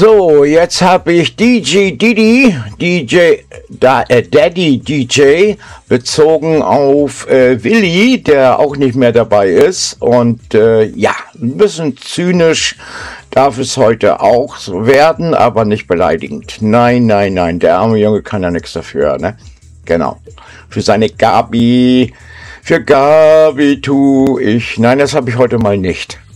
So, jetzt habe ich DJ Didi, Daddy DJ, bezogen auf Willi, der auch nicht mehr dabei ist. Und ja, ein bisschen zynisch darf es heute auch so werden, aber nicht beleidigend. Nein, nein, nein, der arme Junge kann ja nichts dafür, ne? Genau. Für seine Gabi, für Gabi tu ich. Nein, das habe ich heute mal nicht.